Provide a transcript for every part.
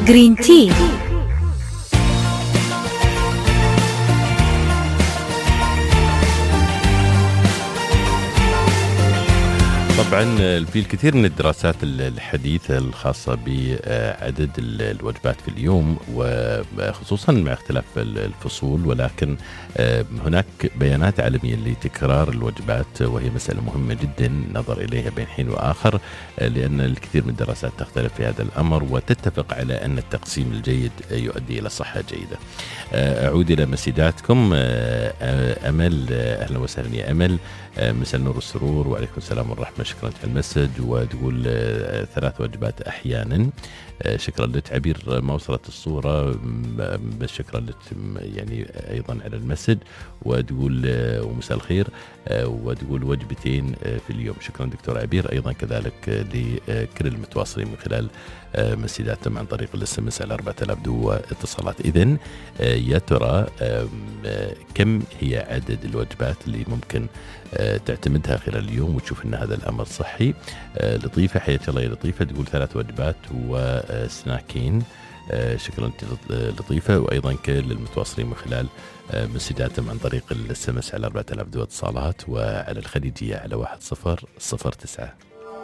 جرين تي. طبعا في الكثير من الدراسات الحديثة الخاصة بعدد الوجبات في اليوم، وخصوصا مع اختلاف الفصول، ولكن هناك بيانات عالمية لتكرار الوجبات، وهي مسألة مهمة جدا نظر إليها بين حين وآخر، لأن الكثير من الدراسات تختلف في هذا الأمر وتتفق على أن التقسيم الجيد يؤدي إلى صحة جيدة. أعود إلى مسيداتكم. أمل، أهلا وسهلا يا أمل، مساء النور والسرور. وعليكم السلام والرحمة. شكرا على المسج. وتقول 3 وجبات أحيانا. شكرا للتعبير، ما وصلت الصورة، بس شكرا يعني أيضا على المسج. وتقول ومساء الخير. وتقول وجبتين في اليوم. شكرا دكتور عبير، أيضا كذلك لكل المتواصلين من خلال مسيداتهم عن طريق الاس على 4000 اتصالات. إذن يا ترى كم هي عدد الوجبات اللي ممكن تعتمدها خلال اليوم وتشوف ان هذا الامر صحي؟ لطيفه، حياك الله يا لطيفه، تقول 3 وجبات وسناكين. شكرا لطيفه. وايضا كل المتواصلين من خلال مسجاتهم عن طريق الاس على 4000 اتصالات، وعلى الخليجيه على 1009.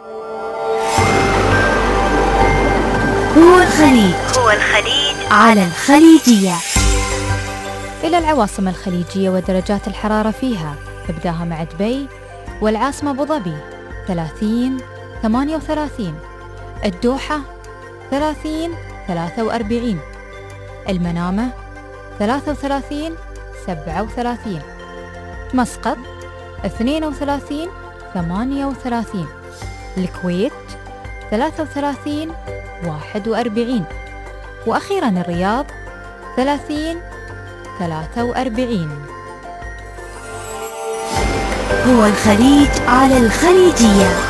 هو الخليج على الخليجيه. إلى العواصم الخليجية ودرجات الحرارة فيها، ابداها مع دبي والعاصمة أبو ظبي 30 38، الدوحة 30 43، المنامة 33 37، مسقط 32 38، الكويت 33 41، وأخيرا الرياض 30 43. هو الخليج على الخليجية.